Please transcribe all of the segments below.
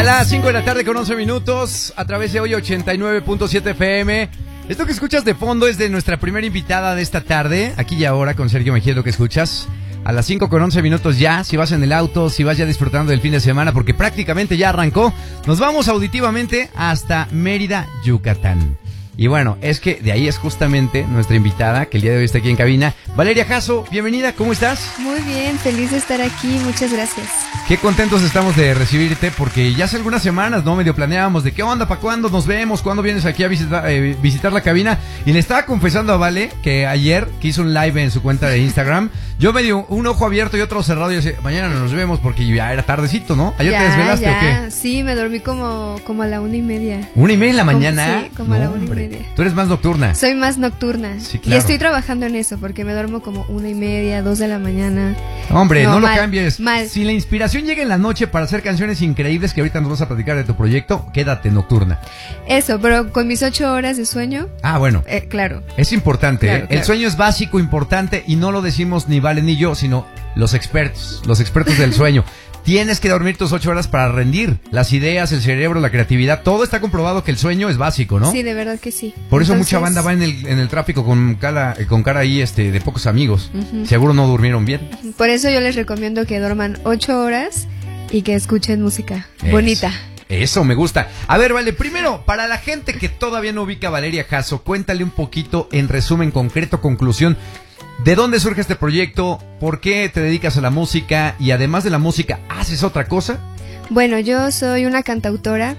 Ya a las 5 de la tarde con 11 minutos a través de hoy 89.7 FM. Esto que escuchas de fondo es de nuestra primera invitada de esta tarde, aquí y ahora con Sergio Mejía, lo que escuchas. A las 5 con 11 minutos ya, si vas en el auto, si vas ya disfrutando del fin de semana, porque prácticamente ya arrancó. Nos vamos auditivamente hasta Mérida, Yucatán. Y bueno, es que de ahí es justamente nuestra invitada, que el día de hoy está aquí en cabina. Valeria Jasso, bienvenida, ¿cómo estás? Muy bien, feliz de estar aquí, muchas gracias. Qué contentos estamos de recibirte, porque ya hace algunas semanas, ¿no? Medio planeábamos de qué onda, para cuándo nos vemos, cuándo vienes aquí a visitar la cabina. Y le estaba confesando a Vale que ayer, que hizo un live en su cuenta de Instagram, yo me dio un ojo abierto y otro cerrado y decía, mañana nos vemos porque ya era tardecito, ¿no? ¿Ayer te desvelaste o qué? Sí, me dormí como a la 1:30. ¿1:30 de la mañana? Sí, como a la 1:30. Tú eres más nocturna. Soy más nocturna. Sí, claro. Y estoy trabajando en eso, porque me duermo como 1:30, 2 de la mañana. Hombre, no lo mal, cambies. Mal. Si la inspiración llega en la noche para hacer canciones increíbles, que ahorita nos vas a platicar de tu proyecto, quédate nocturna. Eso, pero con mis 8 horas de sueño. Ah, bueno. Claro. Es importante, claro, El sueño es básico, importante, y no lo decimos ni Vale ni yo, sino los expertos del sueño. Tienes que dormir tus 8 horas para rendir. Las ideas, el cerebro, la creatividad, todo está comprobado que el sueño es básico, ¿no? Sí, de verdad que sí. Por eso mucha banda va en el tráfico con cara ahí de pocos amigos. Uh-huh. Seguro no durmieron bien. Por eso yo les recomiendo que duerman 8 horas y que escuchen música bonita. Eso me gusta. A ver, Vale, primero, para la gente que todavía no ubica a Valeria Jasso, cuéntale un poquito, en resumen, concreto, conclusión, ¿de dónde surge este proyecto? ¿Por qué te dedicas a la música? Y además de la música, ¿haces otra cosa? Bueno, yo soy una cantautora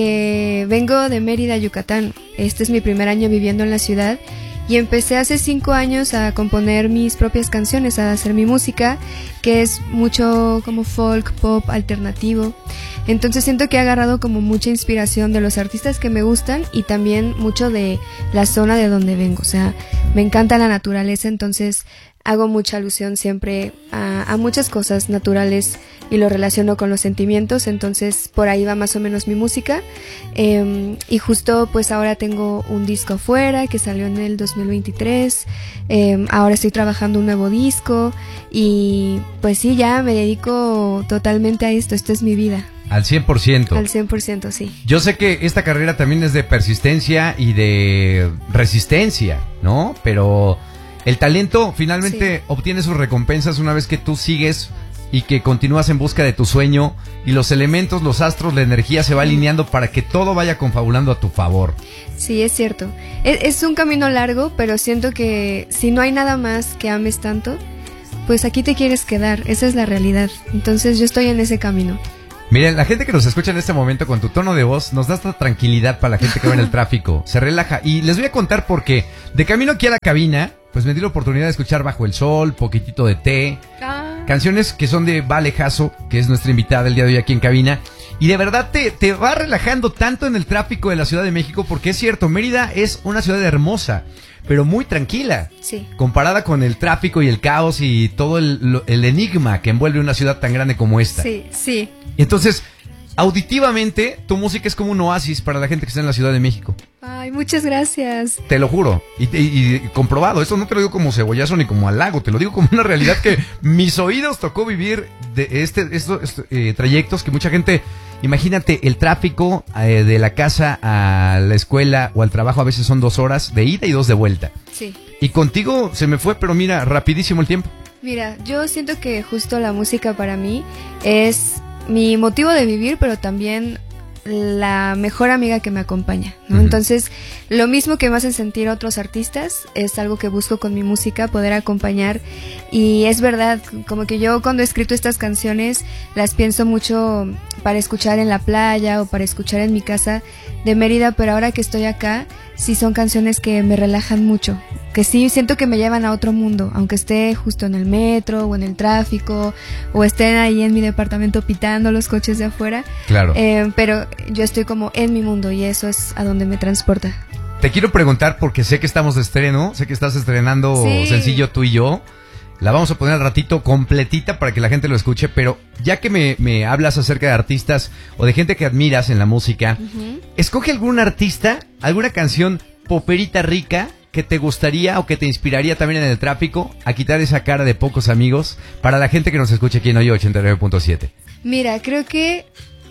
que vengo de Mérida, Yucatán. Este es mi primer año viviendo en la ciudad y empecé hace 5 años a componer mis propias canciones, a hacer mi música, que es mucho como folk, pop, alternativo. Entonces siento que he agarrado como mucha inspiración de los artistas que me gustan y también mucho de la zona de donde vengo. O sea, me encanta la naturaleza, entonces hago mucha alusión siempre a muchas cosas naturales y lo relaciono con los sentimientos, entonces por ahí va más o menos mi música. Y justo pues ahora tengo un disco afuera que salió en el 2023, ahora estoy trabajando un nuevo disco y pues sí, ya me dedico totalmente a esto es mi vida. Al 100%. Al 100%, sí. Yo sé que esta carrera también es de persistencia y de resistencia, ¿no? Pero el talento finalmente obtiene sus recompensas una vez que tú sigues y que continúas en busca de tu sueño y los elementos, los astros, la energía se va alineando para que todo vaya confabulando a tu favor. Sí, es cierto. Es un camino largo, pero siento que si no hay nada más que ames tanto, pues aquí te quieres quedar. Esa es la realidad. Entonces yo estoy en ese camino. Miren, la gente que nos escucha en este momento con tu tono de voz nos da esta tranquilidad para la gente que va en el tráfico, se relaja. Y les voy a contar por qué. De camino aquí a la cabina, pues me di la oportunidad de escuchar Bajo el Sol, Poquitito de Té, canciones que son de Vale Jasso, que es nuestra invitada el día de hoy aquí en cabina. Y de verdad te va relajando tanto en el tráfico de la Ciudad de México, porque es cierto, Mérida es una ciudad hermosa, pero muy tranquila. Sí. Comparada con el tráfico y el caos y todo el enigma que envuelve una ciudad tan grande como esta. Sí, sí. Y entonces, auditivamente, tu música es como un oasis para la gente que está en la Ciudad de México. Ay, muchas gracias. Te lo juro. Y comprobado. Esto no te lo digo como cebollazo ni como halago. Te lo digo como una realidad que mis oídos tocó vivir de estos trayectos que mucha gente... Imagínate el tráfico de la casa a la escuela o al trabajo. A veces son 2 horas de ida y 2 de vuelta. Sí. Y contigo se me fue, pero mira, rapidísimo el tiempo. Mira, yo siento que justo la música para mí es mi motivo de vivir, pero también la mejor amiga que me acompaña, ¿no? Entonces, lo mismo que me hacen sentir otros artistas es algo que busco con mi música, poder acompañar. Y es verdad, como que yo cuando he escrito estas canciones las pienso mucho para escuchar en la playa o para escuchar en mi casa de Mérida, pero ahora que estoy acá, sí son canciones que me relajan mucho, que sí siento que me llevan a otro mundo, aunque esté justo en el metro o en el tráfico o estén ahí en mi departamento pitando los coches de afuera. Claro. Pero yo estoy como en mi mundo y eso es a donde me transporta. Te quiero preguntar porque sé que estamos de estreno, sé que estás estrenando sencillo Tú y Yo. La vamos a poner al ratito completita para que la gente lo escuche, pero ya que me hablas acerca de artistas o de gente que admiras en la música, escoge algún artista, alguna canción poperita rica que te gustaría o que te inspiraría también en el tráfico a quitar esa cara de pocos amigos para la gente que nos escucha aquí en Hoy 89.7. Mira, creo que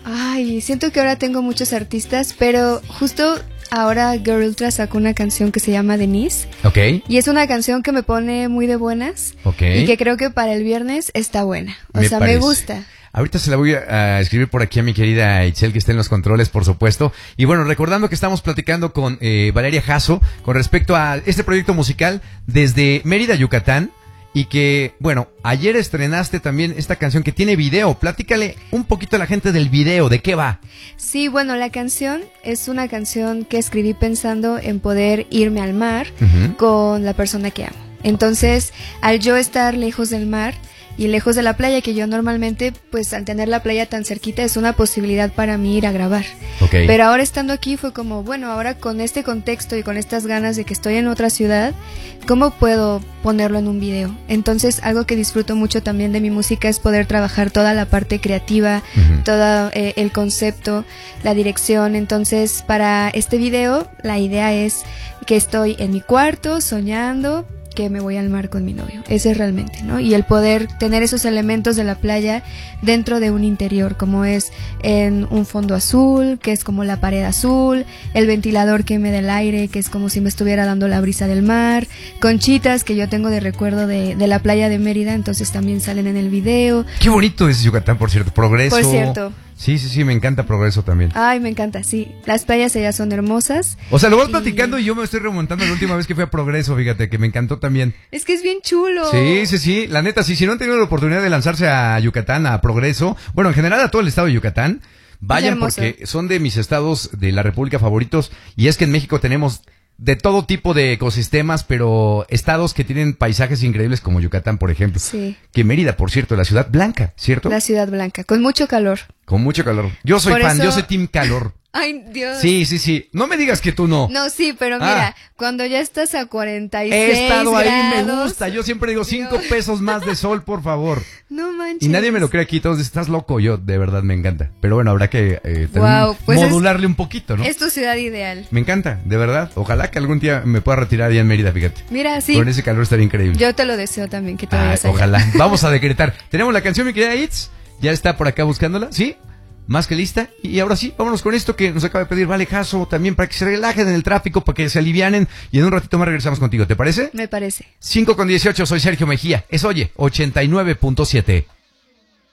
Ay, siento que ahora tengo muchos artistas, pero justo ahora Girl Ultra sacó una canción que se llama Denise. Ok. Y es una canción que me pone muy de buenas. Ok. Y que creo que para el viernes está buena. Me gusta. Ahorita se la voy a escribir por aquí a mi querida Itzel, que está en los controles, por supuesto. Y bueno, recordando que estamos platicando con Valeria Jasso con respecto a este proyecto musical desde Mérida, Yucatán. Y que, bueno, ayer estrenaste también esta canción que tiene video. Platícale un poquito a la gente del video, ¿de qué va? Sí, bueno, la canción es una canción que escribí pensando en poder irme al mar con la persona que amo. Entonces, al yo estar lejos del mar y lejos de la playa, que yo normalmente, pues al tener la playa tan cerquita, es una posibilidad para mí ir a grabar. Okay. Pero ahora estando aquí fue como, bueno, ahora con este contexto y con estas ganas de que estoy en otra ciudad, ¿cómo puedo ponerlo en un video? Entonces, algo que disfruto mucho también de mi música es poder trabajar toda la parte creativa, todo el concepto, la dirección. Entonces, para este video, la idea es que estoy en mi cuarto soñando que me voy al mar con mi novio. Ese es realmente, ¿no? Y el poder tener esos elementos de la playa dentro de un interior, como es en un fondo azul, que es como la pared azul, el ventilador que me da el aire, que es como si me estuviera dando la brisa del mar, conchitas que yo tengo de recuerdo de la playa de Mérida, entonces también salen en el video. Qué bonito es Yucatán, por cierto. Progreso. Por cierto. Sí, me encanta Progreso también. Ay, me encanta, sí. Las playas allá son hermosas. O sea, lo vas platicando y yo me estoy remontando la última vez que fui a Progreso, fíjate, que me encantó también. Es que es bien chulo. Sí, la neta, sí, si no han tenido la oportunidad de lanzarse a Yucatán, a Progreso, bueno, en general a todo el estado de Yucatán, vayan porque son de mis estados de la República favoritos, y es que en México tenemos de todo tipo de ecosistemas, pero estados que tienen paisajes increíbles como Yucatán, por ejemplo. Sí. Que Mérida, por cierto, la ciudad blanca, ¿cierto? La ciudad blanca, con mucho calor. Con mucho calor. Yo soy fan, yo soy team calor. Ay, Dios. Sí. No me digas que tú no. No, sí, pero mira, cuando ya estás a 46 he estado grados, ahí, me gusta. Yo siempre digo 5 pesos más de sol, por favor. No manches. Y nadie me lo cree aquí, todos dicen, estás loco. Yo, de verdad, me encanta. Pero bueno, habrá que pues modularle un poquito, ¿no? Es tu ciudad ideal. Me encanta, de verdad. Ojalá que algún día me pueda retirar allá en Mérida, fíjate. Mira, sí. Con ese calor estaría increíble. Yo te lo deseo también, que te vayas allá. Ojalá. Vamos a decretar. Tenemos la canción, mi querida Itz. Ya está por acá buscándola, ¿sí? Más que lista. Y ahora sí, vámonos con esto que nos acaba de pedir Vale Jasso, también para que se relajen en el tráfico, para que se alivianen. Y en un ratito más regresamos contigo, ¿te parece? Me parece. 5:18, soy Sergio Mejía. Es Oye, 89.7.